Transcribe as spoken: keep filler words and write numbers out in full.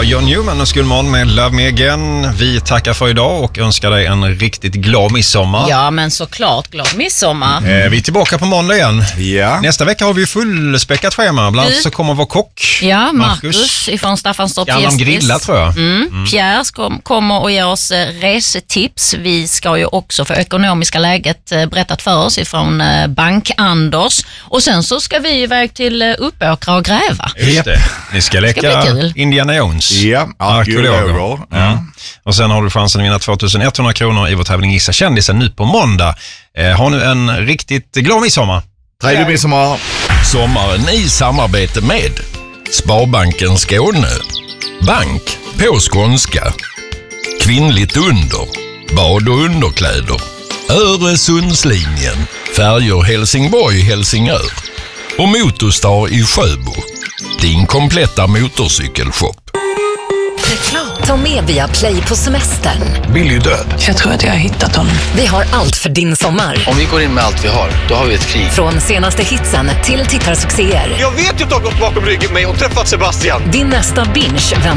var John Newman och Skulman med Love Me Again. Vi tackar för idag och önskar dig en riktigt glad midsommar. Ja, men såklart glad midsommar. Eh, vi är tillbaka på måndag igen. Ja. Nästa vecka har vi fullspäckat schema. Bland annat så kommer vår kock. Ja, Marcus ifrån Staffanstorp. Ja, de grillar tror jag. Mm. Mm. Pierre kom, kommer och ger oss eh, resetips. Vi ska ju också få ekonomiska läget eh, berättat för oss ifrån eh, Bank-Anders. Och sen så ska vi iväg till eh, Uppåkra och gräva. Just det. Ni ska leka Indiana Jones. Ja, arkeologer. Ja. Och sen har du chansen att vinna tvåtusen etthundra kronor i vår tävling Gissa kändisen nu på måndag. Eh, ha nu en riktigt glad midsommar. Trevlig midsommar. Sommaren i samarbete med Sparbanken Skåne. Bank på skånska. Kvinnligt under. Bad och underkläder. Öresundslinjen. Färjor Helsingborg-Helsingör. Och Motorstar i Sjöbo. Din kompletta motorcykelshop. Ta med via Play på semestern. Billy död. Jag tror att jag har hittat honom. Vi har allt för din sommar. Om vi går in med allt vi har, då har vi ett krig. Från senaste hitsen till tittarsuccéer. Jag vet ju att du har gått bakom ryggen mig och träffat Sebastian. Din nästa binge